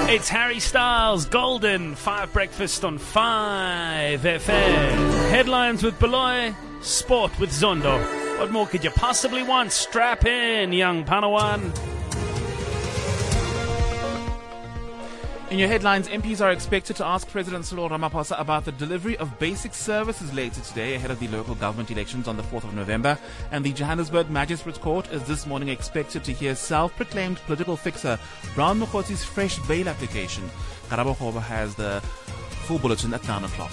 It's Harry Styles, Golden, 5 Breakfast on 5 FM. Headlines with Beloy, sport with Zondo. What more could you possibly want? Strap in, young Panawan. In your headlines, MPs are expected to ask President Cyril Ramaphosa about the delivery of basic services later today ahead of the local government elections on the 4th of November. And the Johannesburg Magistrates Court is this morning expected to hear self-proclaimed political fixer Brown Mokhotzi's fresh bail application. Karabo Khoba has the full bulletin at 9 o'clock.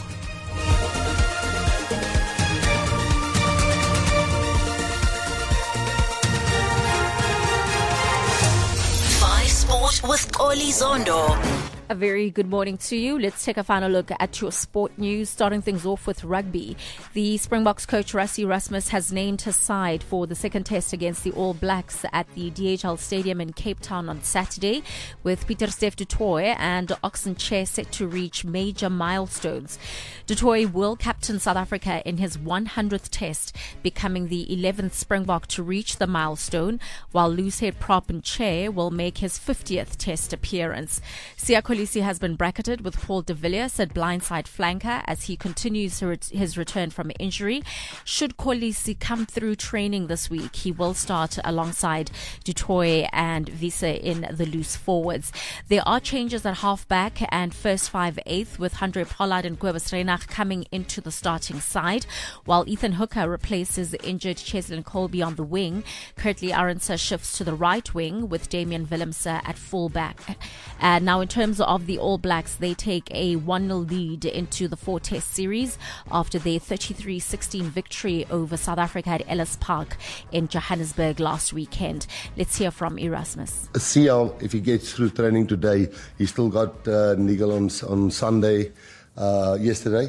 Sport with Oli Zondo. A very good morning to you. Let's take a final look at your sport news, starting things off with rugby. The Springboks coach Rassie Erasmus has named his side for the second test against the All Blacks at the DHL Stadium in Cape Town on Saturday, with Pieter-Steph du Toit and Oxen Chair set to reach major milestones. Du Toit will captain South Africa in his 100th test, becoming the 11th Springbok to reach the milestone, while loosehead prop and Chair will make his 50th test appearance. Siya Kolisi has been bracketed with Paul de Villiers at blindside flanker as he continues his return from injury. Should Kolisi come through training this week, he will start alongside du Toit and Wiese in the loose forwards. There are changes at halfback and first 5/8, with Andre Pollard and Kobus Reinach coming into the starting side, while Ethan Hooker replaces injured Cheslin Colby on the wing. Curtly Arendse shifts to the right wing with Damian Willemse at fullback. Now, in terms of the All Blacks, they take a 1-0 lead into the 4-test series after their 33-16 victory over South Africa at Ellis Park in Johannesburg last weekend. Let's hear from Erasmus. See how if he gets through training today. He still got Nigel on Sunday, yesterday.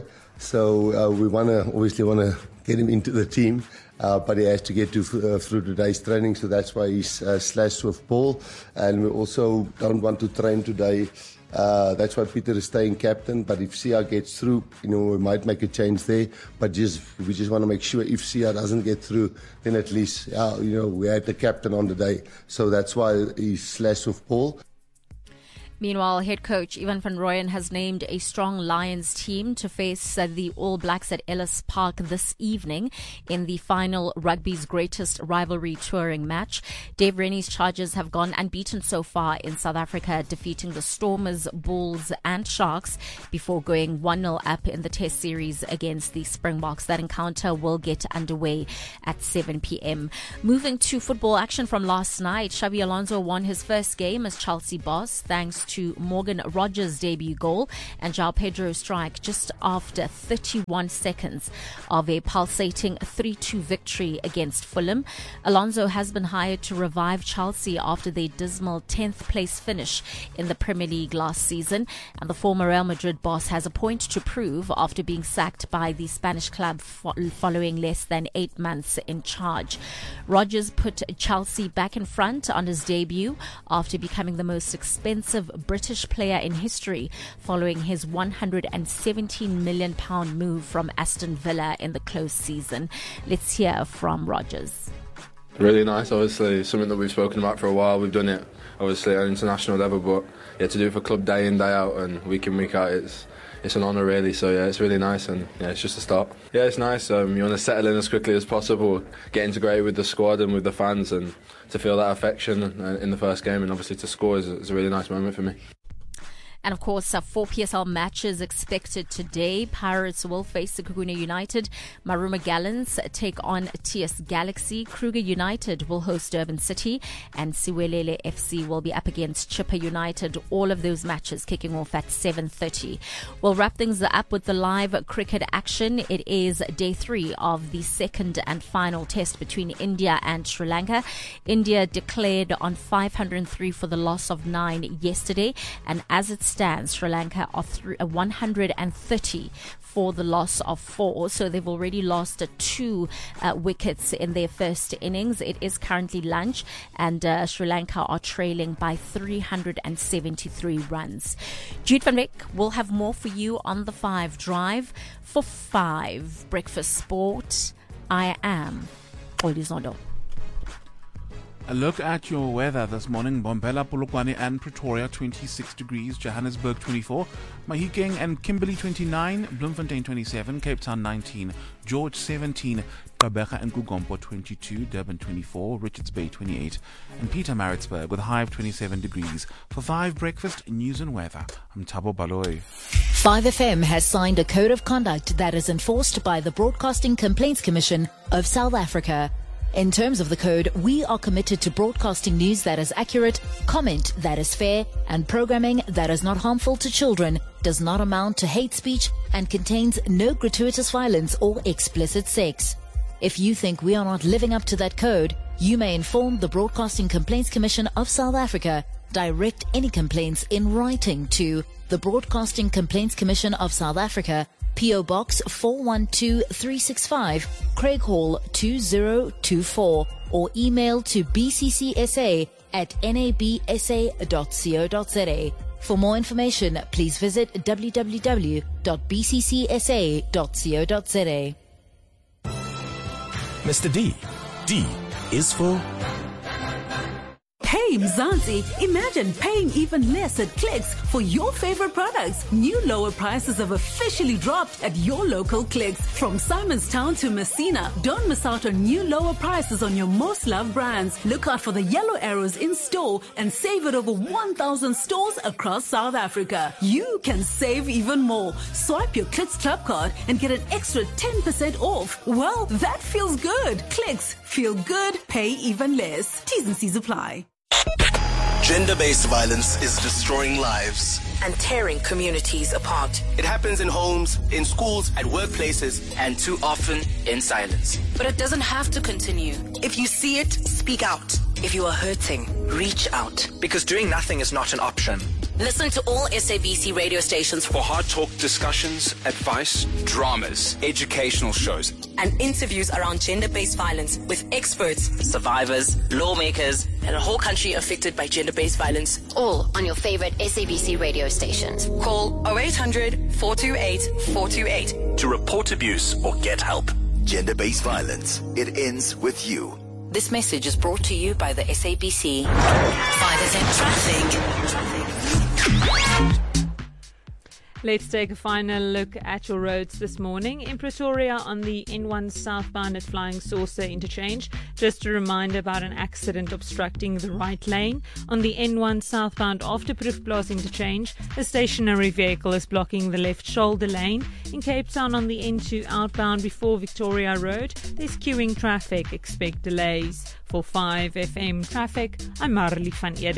So we obviously want to get him into the team. But he has to get through today's training, so that's why he's slashed with Paul. And we also don't want to train today. That's why Peter is staying captain. But if Sia gets through, we might make a change there. But we just want to make sure if Sia doesn't get through, then at least we had the captain on the day. So that's why he's slashed with Paul. Meanwhile, head coach Ivan van Rooyen has named a strong Lions team to face the All Blacks at Ellis Park this evening in the final rugby's greatest rivalry touring match. Dave Rennie's Chargers have gone unbeaten so far in South Africa, defeating the Stormers, Bulls and Sharks before going 1-0 up in the test series against the Springboks. That encounter will get underway at 7 p.m. Moving to football action from last night, Xabi Alonso won his first game as Chelsea boss thanks to Morgan Rogers' debut goal and João Pedro's strike just after 31 seconds of a pulsating 3-2 victory against Fulham. Alonso has been hired to revive Chelsea after their dismal 10th place finish in the Premier League last season, and the former Real Madrid boss has a point to prove after being sacked by the Spanish club following less than 8 months in charge. Rogers put Chelsea back in front on his debut after becoming the most expensive British player in history following his £117 million move from Aston Villa in the close season. Let's hear from Rogers. Really nice, obviously something that we've spoken about for a while. We've done it obviously at an international level, but to do it for club day in, day out and week in, week out, it's an honour really. So it's really nice, and it's just a start. It's nice. You want to settle in as quickly as possible, get integrated with the squad and with the fans, and to feel that affection in the first game, and obviously to score is a really nice moment for me. And of course, 4 PSL matches expected today. Pirates will face Sekhukhune United. Maruma Gallants take on TS Galaxy. Kruger United will host Durban City. And Siwelele FC will be up against Chippa United. All of those matches kicking off at 7:30. We'll wrap things up with the live cricket action. It is day 3 of the second and final test between India and Sri Lanka. India declared on 503 for the loss of 9 yesterday. And as it stands, Sri Lanka are 130 for the loss of 4. So they've already lost 2 wickets in their first innings. It is currently lunch, and Sri Lanka are trailing by 373 runs. Jude van Wyk will have more for you on the 5 Drive. For 5 Breakfast Sport, I am Oli Zondo. A look at your weather this morning. Bombela, Polokwane and Pretoria 26 degrees, Johannesburg 24, Mahikeng and Kimberley 29, Bloemfontein 27, Cape Town 19, George 17, Gqeberha and Gugompo 22, Durban 24, Richards Bay 28, and Pietermaritzburg with a high of 27 degrees. For 5 Breakfast News and Weather, I'm Thabo Baloyi. 5FM has signed a code of conduct that is enforced by the Broadcasting Complaints Commission of South Africa. In terms of the code, we are committed to broadcasting news that is accurate, comment that is fair, and programming that is not harmful to children, does not amount to hate speech, and contains no gratuitous violence or explicit sex. If you think we are not living up to that code, you may inform the Broadcasting Complaints Commission of South Africa. Direct any complaints in writing to the Broadcasting Complaints Commission of South Africa, P.O. Box 412365, Craig Hall 2024, or email to bccsa@nabsa.co.za. For more information, please visit www.bccsa.co.za. Mr. D. D is for... Hey Mzansi, imagine paying even less at Clicks for your favorite products. New lower prices have officially dropped at your local Clicks. From Simonstown to Messina, don't miss out on new lower prices on your most loved brands. Look out for the yellow arrows in store and save at over 1,000 stores across South Africa. You can save even more. Swipe your Clicks Club card and get an extra 10% off. Well, that feels good. Clicks, feel good, pay even less. T's and C's apply. Gender-based violence is destroying lives And tearing communities apart. It happens in homes, in schools, at workplaces, and too often in silence. But it doesn't have to continue. If you see it, speak out. If you are hurting, reach out. Because doing nothing is not an option. Listen to all SABC radio stations for hard talk discussions, advice, dramas, educational shows, and interviews around gender-based violence with experts, survivors, lawmakers, and a whole country affected by gender-based violence. All on your favorite SABC radio stations. Call 0800 428 428 to report abuse or get help. Gender-based violence. It ends with you. This message is brought to you by the SABC. 5FM Traffic. Let's take a final look at your roads this morning. In Pretoria on the N1 southbound at Flying Saucer interchange, just a reminder about an accident obstructing the right lane. On the N1 southbound after Proefplaas interchange, a stationary vehicle is blocking the left shoulder lane. In Cape Town on the N2 outbound before Victoria Road, there's queuing traffic. Expect delays. For 5FM Traffic, I'm Marley van Ede.